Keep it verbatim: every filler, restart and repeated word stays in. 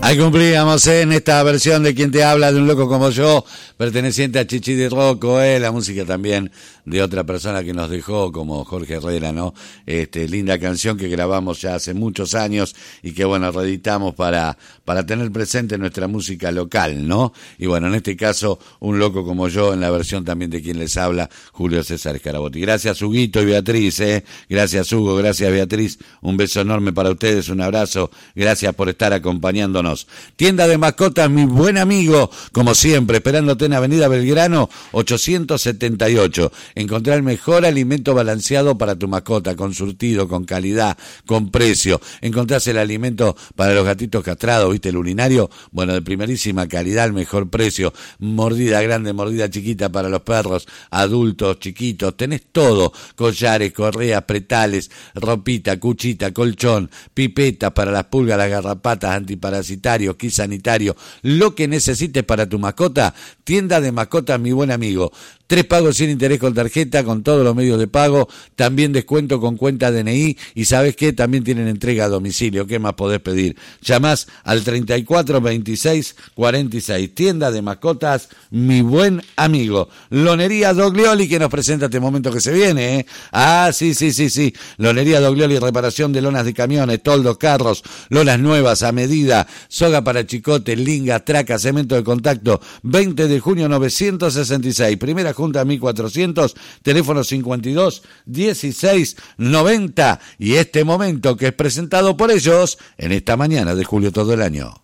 Ahí cumplíamos en esta versión de Quien te habla, de un loco como yo, perteneciente a Chichi de Rocco, eh, la música también de otra persona que nos dejó, como Jorge Herrera, ¿no? Este, linda canción que grabamos ya hace muchos años y que, bueno, reeditamos para, para tener presente nuestra música local, ¿no? Y bueno, en este caso, un loco como yo, en la versión también de Quien les habla, Julio César Scarabotti. Gracias, Huguito y Beatriz, eh. Gracias, Hugo, gracias, Beatriz. Un beso enorme para ustedes, un abrazo. Gracias por estar acompañándonos. Tienda de mascotas, mi buen amigo, como siempre, esperándote en Avenida Belgrano ochocientos setenta y ocho. Encontrar el mejor alimento balanceado para tu mascota, con surtido, con calidad, con precio. Encontrás el alimento para los gatitos castrados, ¿viste? El urinario, bueno, de primerísima calidad, el mejor precio. Mordida grande, mordida chiquita para los perros, adultos, chiquitos. Tenés todo: collares, correas, pretales, ropita, cuchita, colchón, pipetas para las pulgas, las garrapatas, antiparasitarios, kit sanitario, lo que necesites para tu mascota. Tienda de mascotas, mi buen amigo. Tres pagos sin interés con tarjeta, con todos los medios de pago, también descuento con cuenta D N I, y ¿sabes qué? También tienen entrega a domicilio. ¿Qué más podés pedir? Llamás al treinta y cuatro veintiséis cuarenta y seis. Tienda de mascotas, mi buen amigo. Lonería Doglioli, que nos presenta este momento que se viene, ¿eh? Ah, sí, sí, sí, sí. Lonería Doglioli, reparación de lonas de camiones, toldos, carros, lonas nuevas a medida, soga para chicote, linga, traca, cemento de contacto. veinte de junio novecientos sesenta y seis. Primera Junta mil cuatrocientos, teléfono cincuenta y dos dieciséis noventa. Y este momento que es presentado por ellos en esta mañana de julio todo el año.